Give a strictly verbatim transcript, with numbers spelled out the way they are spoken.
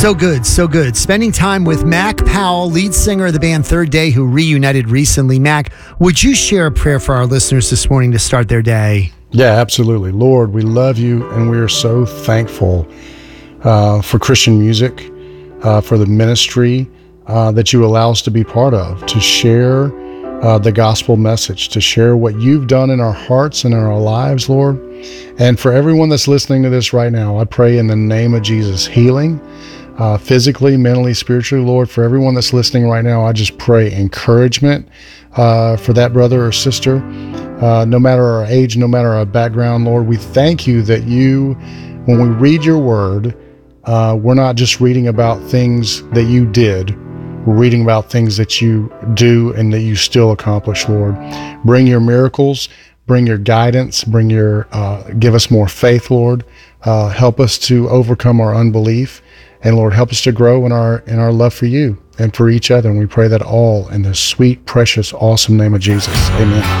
So good, so good. Spending time with Mac Powell, lead singer of the band Third Day, who reunited recently. Mac, would you share a prayer for our listeners this morning to start their day? Yeah, absolutely. Lord, we love you, and we are so thankful uh, for Christian music, uh, for the ministry uh, that you allow us to be part of, to share uh, the gospel message, to share what you've done in our hearts and in our lives, Lord. And for everyone that's listening to this right now, I pray in the name of Jesus, healing, uh, physically, mentally, spiritually, Lord. For everyone that's listening right now, I just pray encouragement uh, for that brother or sister, uh, no matter our age, no matter our background, Lord. We thank you that you, when we read your word, uh, we're not just reading about things that you did. We're reading about things that you do and that you still accomplish, Lord. Bring your miracles. Bring your guidance, bring your, uh, give us more faith, Lord. Uh, help us to overcome our unbelief. And Lord, help us to grow in our, in our love for you and for each other. And we pray that all in the sweet, precious, awesome name of Jesus. Amen.